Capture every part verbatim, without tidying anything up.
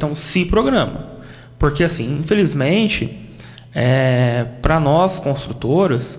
Então, se programa. Porque, assim, infelizmente, é, para nós, construtoras,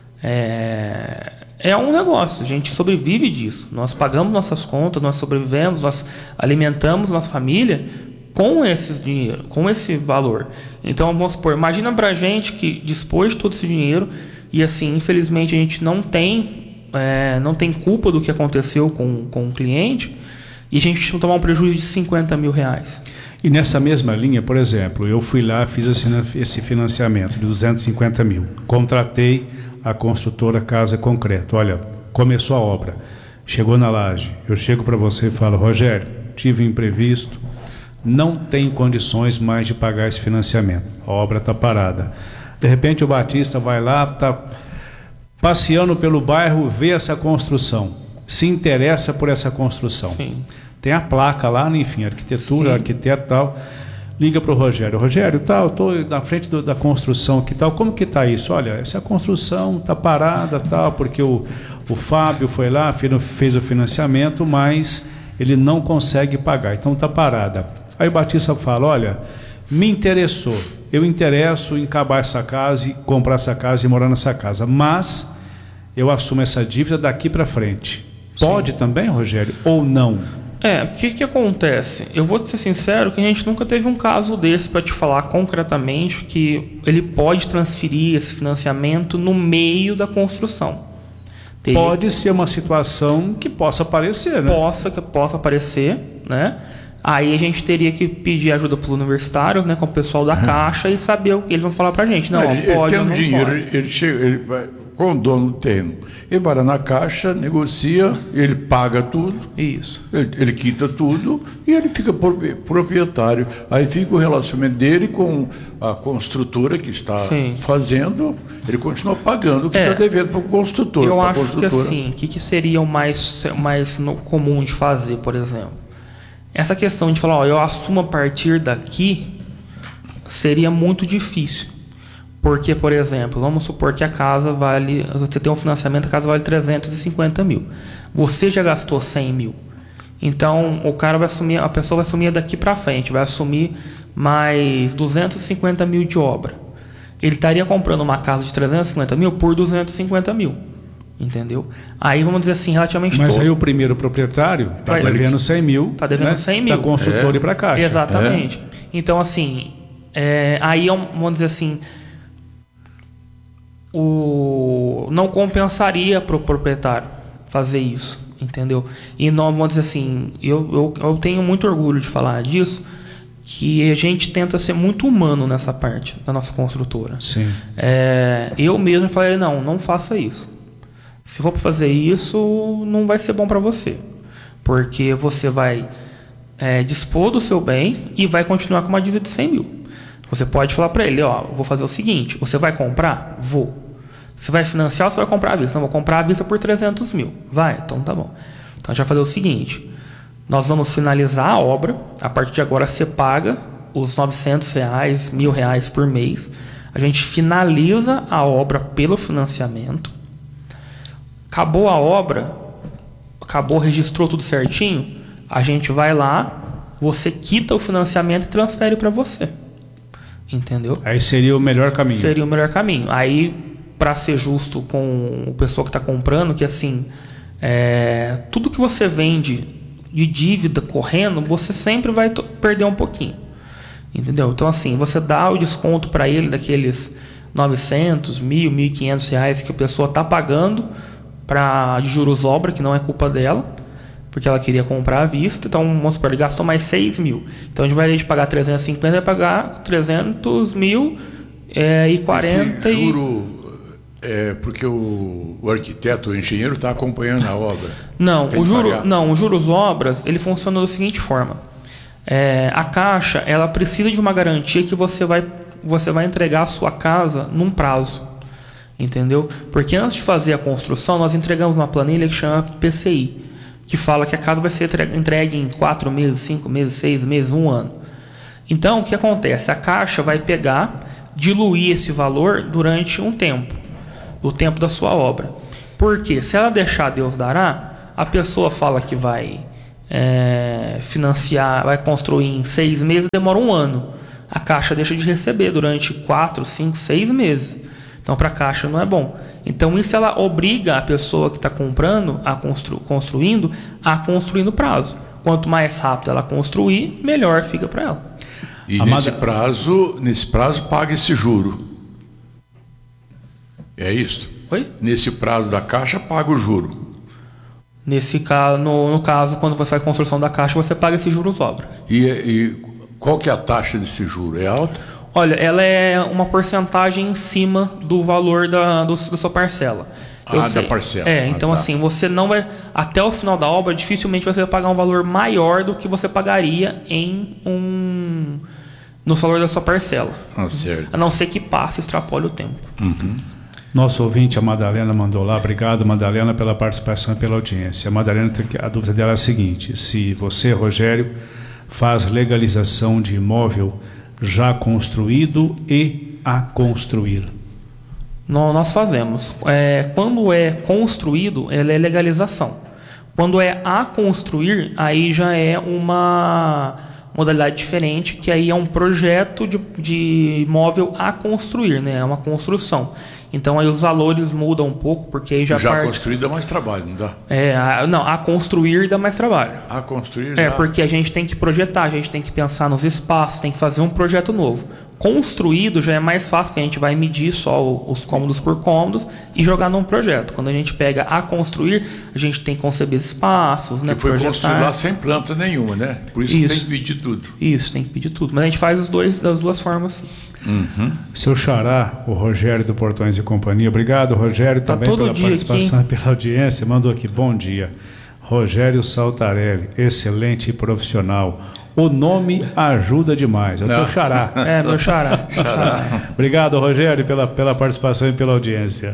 é, é um negócio. A gente sobrevive disso. Nós pagamos nossas contas, nós sobrevivemos, nós alimentamos nossa família com esse dinheiro, com esse valor. Então, vamos supor, imagina pra gente que dispôs de todo esse dinheiro e, assim, infelizmente, a gente não tem, é, não tem culpa do que aconteceu com, com o cliente e a gente tomar um prejuízo de cinquenta mil reais. E nessa mesma linha, por exemplo, eu fui lá, fiz esse financiamento de duzentos e cinquenta mil, contratei a construtora Casa Concreto. Olha, começou a obra, chegou na laje, eu chego para você e falo: Rogério, tive um imprevisto, não tenho condições mais de pagar esse financiamento, a obra está parada. De repente o Batista vai lá, está passeando pelo bairro, vê essa construção, se interessa por essa construção. Sim. Tem a placa lá, enfim, arquitetura, Sim. arquiteto tal. Liga para o Rogério. Rogério, tal, estou na frente do, da construção aqui, tal. Como que está isso? Olha, essa construção está parada, tal, porque o, o Fábio foi lá, fez o financiamento, mas ele não consegue pagar, então está parada. Aí o Batista fala: olha, me interessou, eu interesso em acabar essa casa e comprar essa casa e morar nessa casa, mas eu assumo essa dívida daqui para frente. Pode Sim. também, Rogério, ou não? É, o que que acontece? Eu vou te ser sincero que a gente nunca teve um caso desse para te falar concretamente que ele pode transferir esse financiamento no meio da construção. Teria pode que... ser uma situação que possa aparecer, né? Possa, que possa aparecer, né? Aí a gente teria que pedir ajuda para o universitário, né, com o pessoal da Caixa, e saber o que eles vão falar para a gente. Não, ele, pode ele ou não dinheiro, pode. Ele, ele, chega, ele vai com o dono do terreno. Ele vai lá na Caixa, negocia, ele paga tudo. Isso. Ele, ele quita tudo e ele fica proprietário. Aí fica o relacionamento dele com a construtora que está Sim. fazendo, ele continua pagando o que está é, devendo para o construtor. Eu acho que assim, o que, que seria o mais, mais no, comum de fazer, por exemplo? Essa questão de falar, ó, eu assumo a partir daqui, seria muito difícil. Porque, por exemplo, vamos supor que a casa vale, você tem um financiamento, a casa vale trezentos e cinquenta mil. Você já gastou cem mil. Então, o cara vai assumir, a pessoa vai assumir daqui para frente, vai assumir mais duzentos e cinquenta mil de obra. Ele estaria comprando uma casa de trezentos e cinquenta mil por duzentos e cinquenta mil. Entendeu? Aí vamos dizer assim, relativamente Mas todo. aí o primeiro proprietário está devendo cem mil. Está devendo né? cem mil. Da construtora é. e para a Caixa. Exatamente. É. Então, assim, é, aí é um, vamos dizer assim, o, não compensaria para o proprietário fazer isso, entendeu? E não, vamos dizer assim, eu, eu, eu tenho muito orgulho de falar disso, que a gente tenta ser muito humano nessa parte da nossa construtora. Sim. É, eu mesmo falei, não, não faça isso. Se for para fazer isso, não vai ser bom para você. Porque você vai é, dispor do seu bem e vai continuar com uma dívida de cem mil. Você pode falar para ele, ó, vou fazer o seguinte, você vai comprar? Vou. Você vai financiar ou você vai comprar à vista? Não, vou comprar à vista por trezentos mil. Vai, então tá bom. Então a gente vai fazer o seguinte, nós vamos finalizar a obra, a partir de agora você paga os novecentos reais, mil reais por mês. A gente finaliza a obra pelo financiamento. Acabou a obra, acabou, registrou tudo certinho, a gente vai lá, você quita o financiamento e transfere para você. Entendeu? Aí seria o melhor caminho. Seria o melhor caminho. Aí, para ser justo com o pessoal que está comprando, que assim, é, tudo que você vende de dívida correndo, você sempre vai perder um pouquinho. Entendeu? Então, assim, você dá o desconto para ele daqueles novecentos, mil, mil e quinhentos reais que a pessoa está pagando pra, de juros obra, que não é culpa dela, porque ela queria comprar à vista. Então, vamos supor, ele gastou mais seis mil. Então, a gente vai de pagar trezentos e cinquenta, vai pagar trezentos mil é, e quarenta. Esse juro é porque o, o arquiteto, o engenheiro, está acompanhando a obra? Não, o juro, não, os juros obras, ele funciona da seguinte forma. É, a Caixa, ela precisa de uma garantia que você vai, você vai entregar a sua casa num prazo. Entendeu? Porque antes de fazer a construção, nós entregamos uma planilha que chama P C I, que fala que a casa vai ser entregue em quatro meses, cinco meses, seis meses, um ano. Então, o que acontece? A Caixa vai pegar, diluir esse valor durante um tempo, o tempo da sua obra. Porque se ela deixar Deus dará, a pessoa fala que vai é, financiar, vai construir em seis meses, demora um ano. A Caixa deixa de receber durante quatro, cinco, seis meses. Então, para a Caixa não é bom. Então, isso ela obriga a pessoa que está comprando, a constru, construindo, a construir no prazo. Quanto mais rápido ela construir, melhor fica para ela. E nesse prazo, nesse prazo paga esse juro. É isso? Oi? Nesse prazo da Caixa, paga o juro. Nesse caso, no, no caso, quando você faz a construção da Caixa, você paga esses juros obra. E, e qual que é a taxa desse juro? É alta? Olha, ela é uma porcentagem em cima do valor da, do, da sua parcela. Eu ah, sei. Da parcela. É, então ah, tá. assim, você não vai... Até o final da obra, dificilmente você vai pagar um valor maior do que você pagaria em um... no valor da sua parcela. Ah, certo. A não ser que passe e extrapole o tempo. Uhum. Nosso ouvinte, a Madalena, mandou lá. Obrigado, Madalena, pela participação e pela audiência. A Madalena, a dúvida dela é a seguinte: se você, Rogério, faz legalização de imóvel já construído e a construir. Não, nós fazemos. É, quando é construído, ela é legalização. Quando é a construir, aí já é uma modalidade diferente, que aí é um projeto de, de imóvel a construir, né? É uma construção. Então aí os valores mudam um pouco, porque aí já... Já parte... construir dá mais trabalho, não dá? É, a, não, a construir dá mais trabalho. A construir É, dá. porque a gente tem que projetar, a gente tem que pensar nos espaços, tem que fazer um projeto novo. Construído já é mais fácil, porque a gente vai medir só os cômodos por cômodos e jogar num projeto. Quando a gente pega a construir, a gente tem que conceber espaços, né? Que foi projetar. construído lá sem planta nenhuma, né? Por isso, isso. Tem que pedir tudo. Isso, tem que pedir tudo. Mas a gente faz os dois, das duas formas. Uhum. Seu xará, o Rogério do Portões e Companhia. Obrigado, Rogério, tá também pela participação e aqui. pela audiência. Mandou aqui, bom dia. Rogério Saltarelli, excelente profissional. O nome ajuda demais. É o teu xará. É, meu xará. xará. Obrigado, Rogério, pela, pela participação e pela audiência.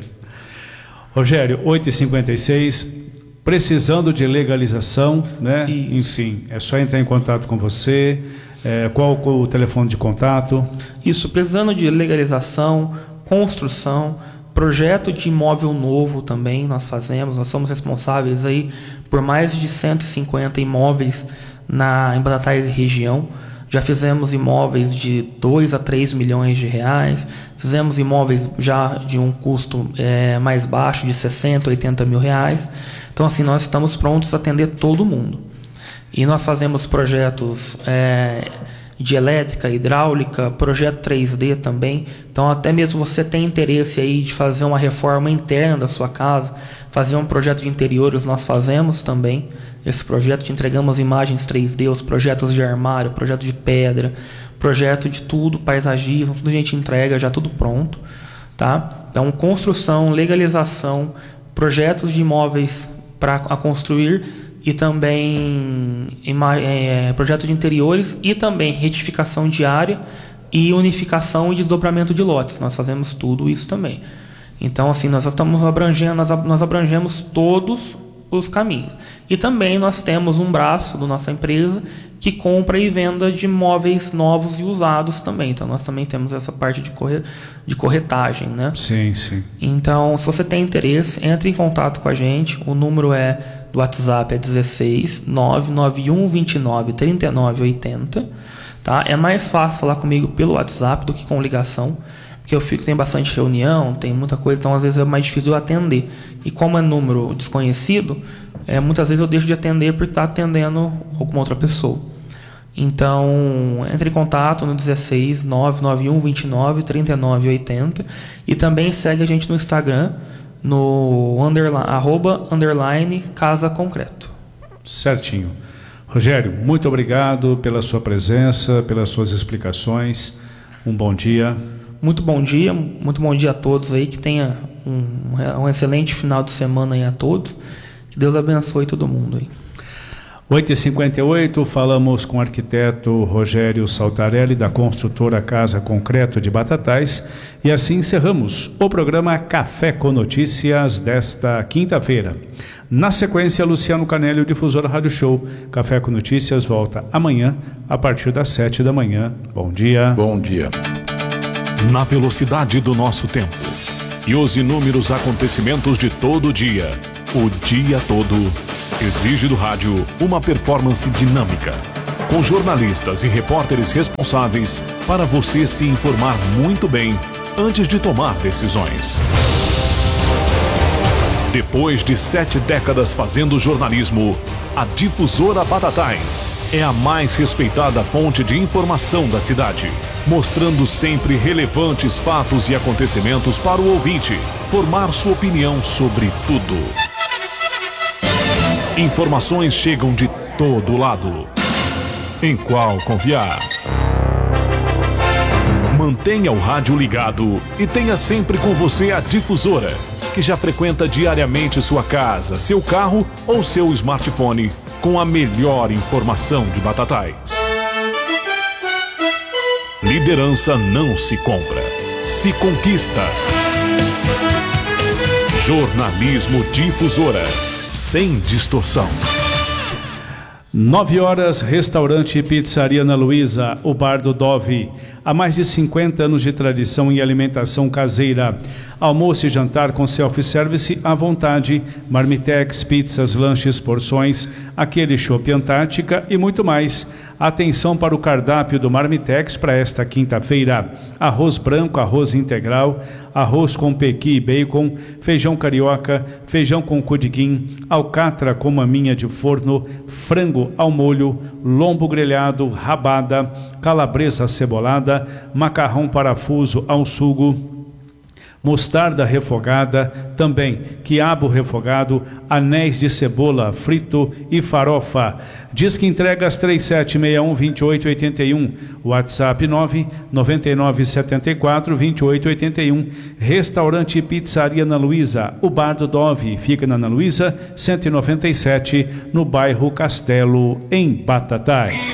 Rogério, oito e cinquenta e seis, precisando de legalização, né? Isso. Enfim, é só entrar em contato com você. É, qual o telefone de contato? Isso, precisando de legalização, construção, projeto de imóvel novo também nós fazemos. Nós somos responsáveis aí por mais de cento e cinquenta imóveis na, em Batatais e região. Já fizemos imóveis de dois a três milhões de reais. Fizemos imóveis já de um custo é, mais baixo, de sessenta, oitenta mil reais. Então, assim, nós estamos prontos a atender todo mundo. E nós fazemos projetos é, de elétrica, hidráulica, projeto três D também. Então, até mesmo você tem interesse aí de fazer uma reforma interna da sua casa, fazer um projeto de interiores, nós fazemos também. Esse projeto, te entregamos imagens três D, os projetos de armário, projeto de pedra, projeto de tudo, paisagismo, tudo a gente entrega já tudo pronto, tá? Então, construção, legalização, projetos de imóveis para construir e também é, projeto de interiores e também retificação de área e unificação e desdobramento de lotes. Nós fazemos tudo isso também. Então, assim, nós estamos abrangendo, nós, nós abrangemos todos os caminhos. E também nós temos um braço da nossa empresa que compra e venda de imóveis novos e usados também. Então, nós também temos essa parte de, corre, de corretagem, né? Sim, sim. Então, se você tem interesse, entre em contato com a gente. O número é do WhatsApp é dezesseis, nove nove um, vinte e nove, trinta e nove, oitenta. Tá? É mais fácil falar comigo pelo WhatsApp do que com ligação, porque eu fico, tem bastante reunião, tem muita coisa, então às vezes é mais difícil de atender. E como é número desconhecido, é, muitas vezes eu deixo de atender por estar atendendo alguma outra pessoa. Então, entre em contato no dezesseis, nove nove um, vinte e nove, trinta e nove, oitenta e também segue a gente no Instagram, no underline, arroba, underline, Casa Concreto. Certinho. Rogério, muito obrigado pela sua presença, pelas suas explicações. Um bom dia. Muito bom dia, muito bom dia a todos aí, que tenha um, um excelente final de semana aí a todos, que Deus abençoe todo mundo aí. oito e cinquenta e oito, falamos com o arquiteto Rogério Saltarelli, da construtora Casa Concreto de Batatais, e assim encerramos o programa Café com Notícias desta quinta-feira. Na sequência, Luciano Canelli, o difusor Rádio Show. Café com Notícias volta amanhã, a partir das sete da manhã. Bom dia. Bom dia. Na velocidade do nosso tempo e os inúmeros acontecimentos de todo dia, o dia todo exige do rádio uma performance dinâmica, com jornalistas e repórteres responsáveis para você se informar muito bem antes de tomar decisões. Depois de sete décadas fazendo jornalismo, a Difusora Batatais é a mais respeitada fonte de informação da cidade, mostrando sempre relevantes fatos e acontecimentos para o ouvinte formar sua opinião sobre tudo. Informações chegam de todo lado. Em qual confiar? Mantenha o rádio ligado e tenha sempre com você a Difusora, que já frequenta diariamente sua casa, seu carro ou seu smartphone com a melhor informação de Batatais. Liderança não se compra, se conquista. Jornalismo Difusora, sem distorção. Nove horas, restaurante e pizzaria Ana Luísa, o Bar do Dove. Há mais de cinquenta anos de tradição em alimentação caseira. Almoço e jantar com self-service à vontade, marmitex, pizzas, lanches, porções, aquele chopp Antártica e muito mais. Atenção para o cardápio do Marmitex para esta quinta-feira. Arroz branco, arroz integral, arroz com pequi e bacon, feijão carioca, feijão com cudiguim, alcatra com maminha de forno, frango ao molho, lombo grelhado, rabada, calabresa cebolada, macarrão parafuso ao sugo, mostarda refogada, também quiabo refogado, anéis de cebola frito e farofa. Diz que entregas três sete seis um, dois oito oito um, WhatsApp nove nove nove sete quatro, dois oito oito um. Restaurante e pizzaria Ana Luísa, o Bar do Dove, fica na Ana Luísa cento e noventa e sete, no bairro Castelo, em Batatais.